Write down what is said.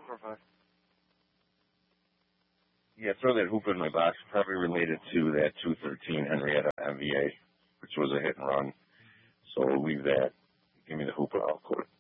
4-5. Yeah, throw that hooper in my box. Probably related to that 213 Henrietta MVA, which was a hit and run. So we'll leave that. Give me the hooper. I'll quote it.